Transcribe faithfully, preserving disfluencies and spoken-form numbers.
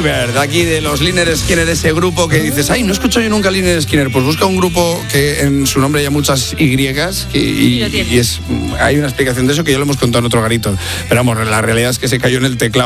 Bird, aquí de los Lynyrd Skynyrd, ese grupo que dices, ay, no escucho yo nunca Lynyrd Skynyrd. Pues busca un grupo que en su nombre haya muchas Y que, y, y, y es, hay una explicación de eso que ya lo hemos contado en otro garito. Pero vamos, la realidad es que se cayó en el teclado